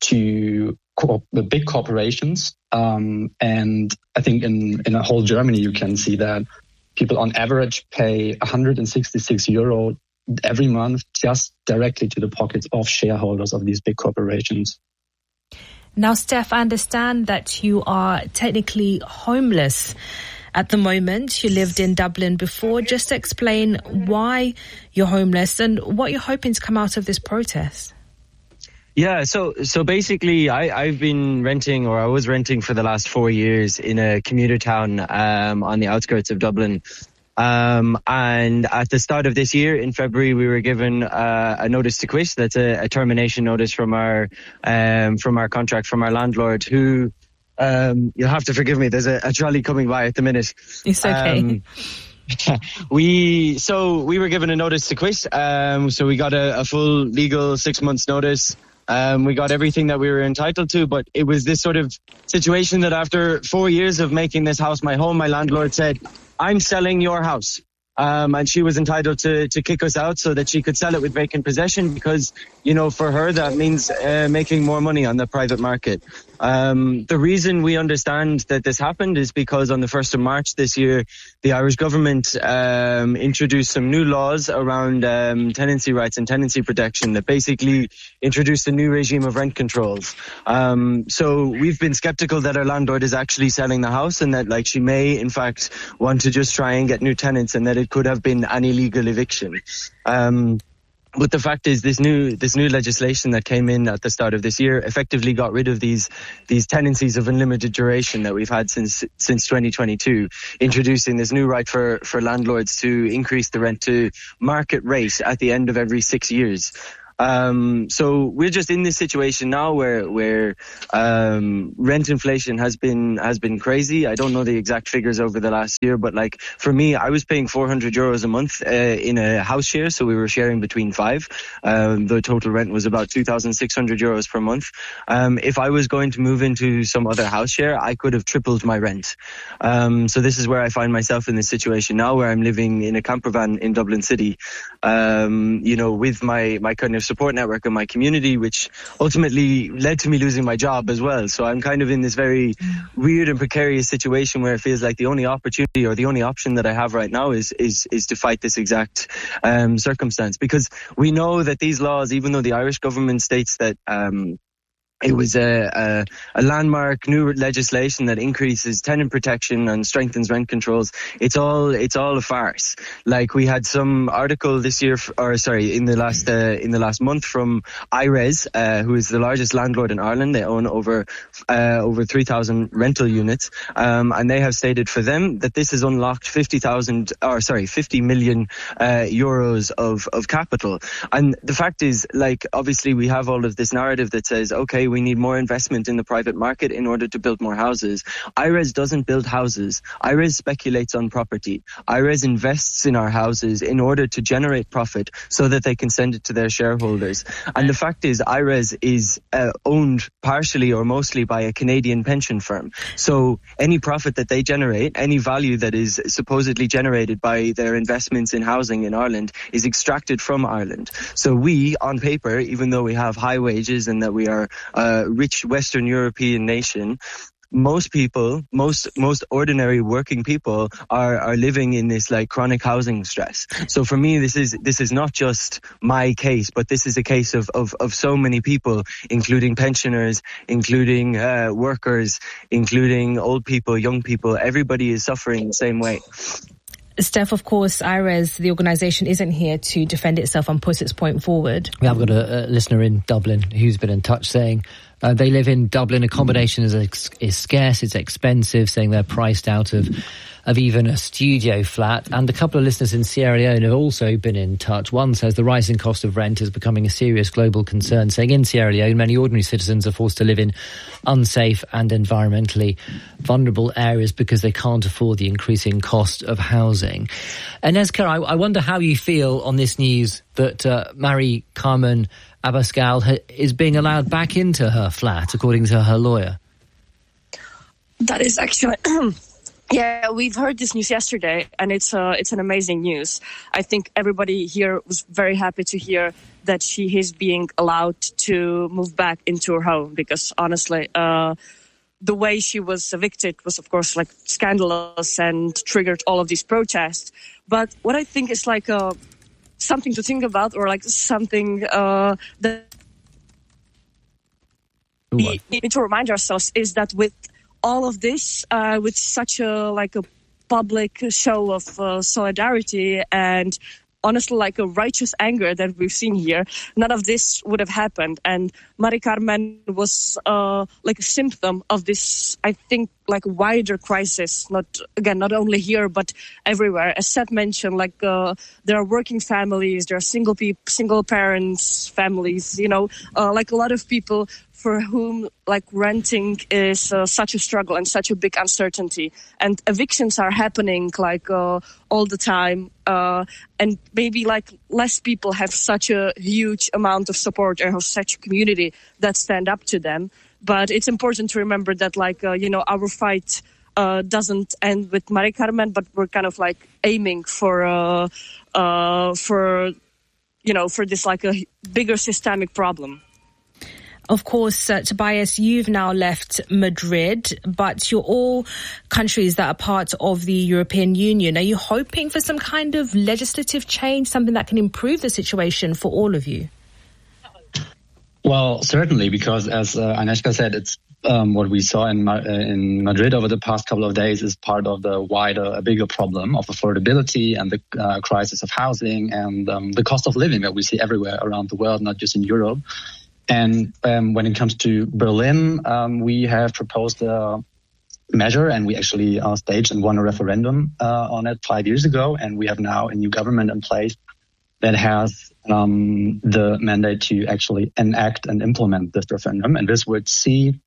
to co- the big corporations. Um, and I think in, in a whole Germany, you can see that people on average pay one hundred sixty-six euro every month just directly to the pockets of shareholders of these big corporations. Now, Steph, I understand that you are technically homeless at the moment. You lived in Dublin before. Just explain why you're homeless and what you're hoping to come out of this protest. Yeah, so so basically, I, I've been renting, or I was renting for the last four years in a commuter town um, on the outskirts of Dublin. Um, and at the start of this year, in February, we were given uh, a notice to quit. That's a, a termination notice from our um, from our contract, from our landlord, who, um, you'll have to forgive me, there's a, a trolley coming by at the minute. It's okay. Um, we so we were given a notice to quit. Um, so we got a, a full legal six months notice. Um, we got everything that we were entitled to, but it was this sort of situation that after four years of making this house my home, my landlord said, "I'm selling your house. Um, and she was entitled to, to kick us out so that she could sell it with vacant possession because, you know, for her, that means uh, making more money on the private market. Um, the reason we understand that this happened is because on the first of March this year, the Irish government um, introduced some new laws around um, tenancy rights and tenancy protection that basically introduced a new regime of rent controls. Um, so we've been skeptical that our landlord is actually selling the house and that, like, she may, in fact, want to just try and get new tenants and that it could have been an illegal eviction. Um, But the fact is, this new this new legislation that came in at the start of this year effectively got rid of these these tenancies of unlimited duration that we've had since since twenty twenty-two, introducing this new right for for landlords to increase the rent to market rate at the end of every six years. Um, so we're just in this situation now where, where, um, rent inflation has been, has been crazy. I don't know the exact figures over the last year, but like for me, I was paying four hundred euros a month, uh, in a house share. So we were sharing between five. Um, the total rent was about two thousand six hundred euros per month. Um, if I was going to move into some other house share, I could have tripled my rent. Um, so this is where I find myself in this situation now where I'm living in a camper van in Dublin City, um, you know, with my, my kind of support network in my community, which ultimately led to me losing my job as well. So I'm kind of in this very weird and precarious situation where it feels like the only opportunity or the only option that I have right now is is is to fight this exact um, circumstance, because we know that these laws, even though the Irish government states that um, it was a, a, a landmark new legislation that increases tenant protection and strengthens rent controls. It's all it's all a farce. Like we had some article this year, or sorry, in the last uh, in the last month from IRES, uh, who is the largest landlord in Ireland. They own over uh, over three thousand rental units, um, and they have stated for them that this has unlocked fifty thousand, or sorry, fifty million uh, euros of of capital. And the fact is, like, obviously we have all of this narrative that says, okay, we need more investment in the private market in order to build more houses. IRES doesn't build houses. IRES speculates on property. IRES invests in our houses in order to generate profit so that they can send it to their shareholders. And the fact is, IRES is uh, owned partially or mostly by a Canadian pension firm. So any profit that they generate, any value that is supposedly generated by their investments in housing in Ireland, is extracted from Ireland. So we, on paper, even though we have high wages and that we are a rich Western European nation, most people, most most ordinary working people are are living in this like chronic housing stress. So for me, this is this is not just my case, but this is a case of of, of so many people, including pensioners, including uh, workers, including old people, young people. Everybody is suffering the same way. Steph, of course, IRES, the organisation, isn't here to defend itself and put its point forward. We have got a, a listener in Dublin who's been in touch saying uh, they live in Dublin, accommodation is, ex- is scarce, it's expensive, saying they're priced out of of even a studio flat. And a couple of listeners in Sierra Leone have also been in touch. One says the rising cost of rent is becoming a serious global concern, saying in Sierra Leone, many ordinary citizens are forced to live in unsafe and environmentally vulnerable areas because they can't afford the increasing cost of housing. And Esker, I, I wonder how you feel on this news that uh, Mari Carmen Abascal ha- is being allowed back into her flat, according to her lawyer. That is actually... Yeah, we've heard this news yesterday, and it's uh, it's an amazing news. I think everybody here was very happy to hear that she is being allowed to move back into her home, because honestly, uh, the way she was evicted was, of course, like scandalous and triggered all of these protests. But what I think is like uh, something to think about, or like something uh, that we need to remind ourselves, is that with all of this, uh, with such a like a public show of uh, solidarity and honestly like a righteous anger that we've seen here, none of this would have happened. And Mari Carmen was uh, like a symptom of this, I think, like wider crisis, not again, not only here, but everywhere. As Seth mentioned, like uh, there are working families, there are single people, single parents, families, you know, uh, like a lot of people for whom like renting is uh, such a struggle and such a big uncertainty. And evictions are happening like uh, all the time. Uh, and maybe like less people have such a huge amount of support or have such a community that stand up to them. But it's important to remember that like, uh, you know, our fight uh, doesn't end with Mari Carmen, but we're kind of like aiming for, uh, uh, for, you know, for this like a bigger systemic problem. Of course, uh, Tobias, you've now left Madrid, but you're all countries that are part of the European Union. Are you hoping for some kind of legislative change, something that can improve the situation for all of you? Well, certainly, because as uh, Agnieszka said, it's um, what we saw in, Ma- in Madrid over the past couple of days is part of the wider, a bigger problem of affordability and the uh, crisis of housing and um, the cost of living that we see everywhere around the world, not just in Europe. And um, when it comes to Berlin, um, we have proposed a measure, and we actually uh, staged and won a referendum uh, on it five years ago. And we have now a new government in place that has um, the mandate to actually enact and implement this referendum. And this would see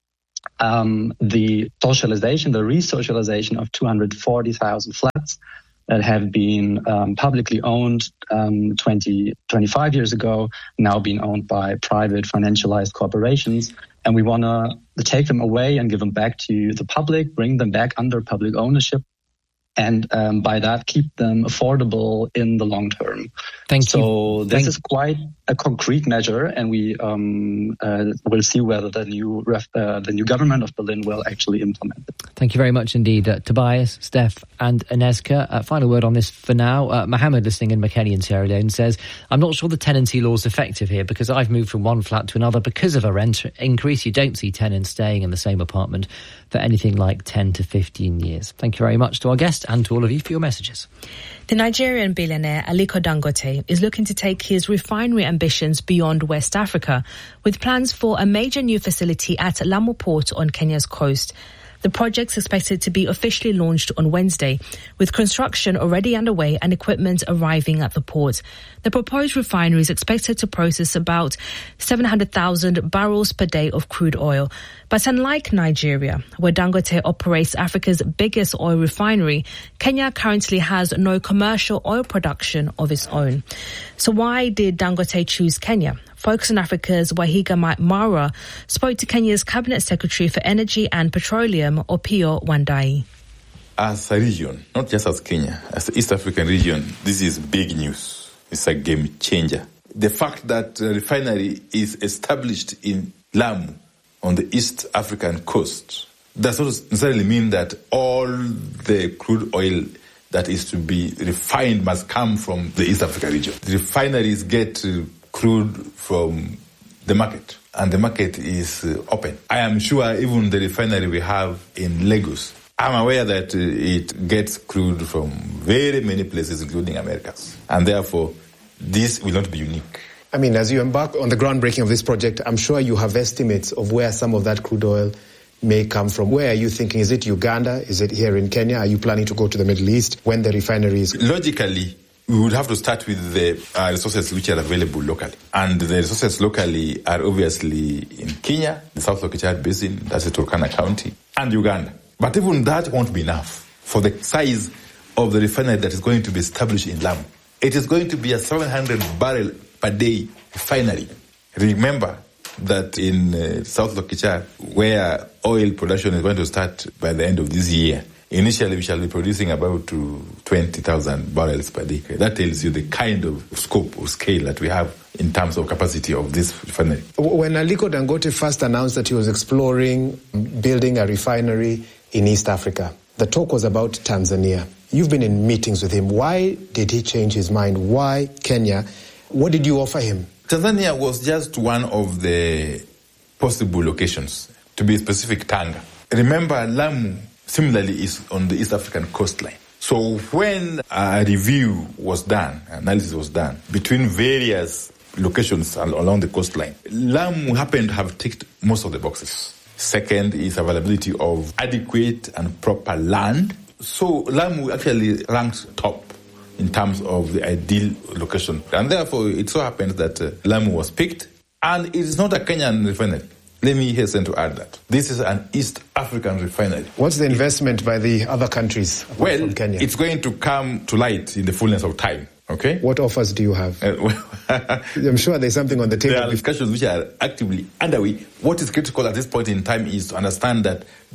um, the socialization, the re-socialization of two hundred forty thousand flats that have been um, publicly owned um, twenty, twenty-five years ago, now being owned by private financialized corporations. And we want to take them away and give them back to the public, bring them back under public ownership, and um, by that keep them affordable in the long term. Thank so you. So this Thank is quite a concrete measure, and we um, uh, will see whether the new ref, uh, the new government of Berlin will actually implement it. Thank you very much indeed, uh, Tobias, Steph and Agnieszka. Uh, final word on this for now. Uh, Mohammed, listening in McKinney in Sierra Leone, says, I'm not sure the tenancy law is effective here because I've moved from one flat to another because of a rent increase. You don't see tenants staying in the same apartment for anything like ten to fifteen years. Thank you very much to our guest and to all of you for your messages. The Nigerian billionaire Aliko Dangote is looking to take his refinery ambitions beyond West Africa, with plans for a major new facility at Lamu Port on Kenya's coast. The project's expected to be officially launched on Wednesday, with construction already underway and equipment arriving at the port. The proposed refinery is expected to process about seven hundred thousand barrels per day of crude oil. But unlike Nigeria, where Dangote operates Africa's biggest oil refinery, Kenya currently has no commercial oil production of its own. So why did Dangote choose Kenya? Focus on Africa's Wahiga Mara spoke to Kenya's Cabinet Secretary for Energy and Petroleum, Opiyo Wandayi. As a region, not just as Kenya, as the East African region, this is big news. It's a game changer. The fact that a refinery is established in Lamu on the East African coast does not necessarily mean that all the crude oil that is to be refined must come from the East African region. The refineries get uh, crude from the market, and the market is uh, open. I am sure even the refinery we have in Lagos, I'm aware that uh, it gets crude from very many places, including Americas. And therefore, this will not be unique. I mean, as you embark on the groundbreaking of this project, I'm sure you have estimates of where some of that crude oil may come from. Where are you thinking? Is it Uganda? Is it here in Kenya? Are you planning to go to the Middle East when the refinery is... Logically, we would have to start with the uh, resources which are available locally. And the resources locally are obviously in Kenya, the South Lokichad Basin, that's the Turkana County, and Uganda. But even that won't be enough for the size of the refinery that is going to be established in Lamu. It is going to be a seven hundred barrel per day refinery. Remember that in uh, South Lokichad, where oil production is going to start by the end of this year, initially we shall be producing about twenty thousand barrels per day. That tells you the kind of scope or scale that we have in terms of capacity of this refinery. When Aliko Dangote first announced that he was exploring building a refinery in East Africa, the talk was about Tanzania. You've been in meetings with him. Why did he change his mind? Why Kenya? What did you offer him? Tanzania was just one of the possible locations. To be specific, Tanga. Remember, Lamu similarly is on the East African coastline. So when a review was done, analysis was done, between various locations along the coastline, Lamu happened to have ticked most of the boxes. Second is availability of adequate and proper land. So Lamu actually ranked top in terms of the ideal location. And therefore, it so happens that uh, Lamu was picked. And it is not a Kenyan refinery. Let me hasten to add that. This is an East African refinery. What's the investment by the other countries well, from Kenya? It's going to come to light in the fullness of time. Okay. What offers do you have? Uh, well, I'm sure there's something on the table. There are discussions which are actively underway. What is critical at this point in time is to understand that the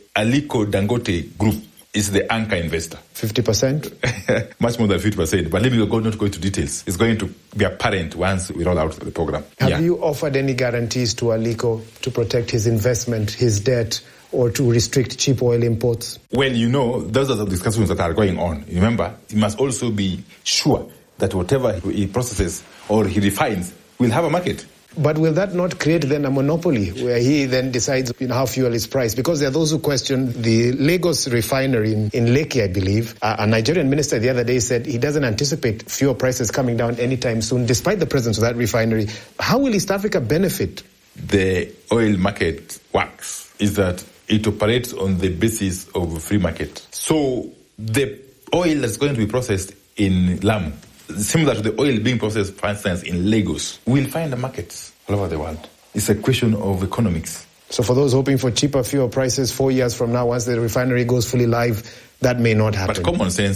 Aliko Dangote Group is the anchor investor. fifty percent? Much more than fifty percent. But let me go, not go into details. It's going to be apparent once we roll out the program. Have yeah. you offered any guarantees to Aliko to protect his investment, his debt, or to restrict cheap oil imports? Well, you know, those are the discussions that are going on. Remember, he must also be sure that whatever he processes or he refines will have a market. But will that not create then a monopoly where he then decides, you know, how fuel is priced? Because there are those who question the Lagos refinery in, in Lekki, I believe. Uh, a Nigerian minister the other day said he doesn't anticipate fuel prices coming down anytime soon, despite the presence of that refinery. How will East Africa benefit? The oil market works is that it operates on the basis of a free market. So the oil that's going to be processed in Lamu, similar to the oil being processed, for instance, in Lagos, we'll find a market all over the world. It's a question of economics. So for those hoping for cheaper fuel prices four years from now, once the refinery goes fully live, that may not happen. But common sense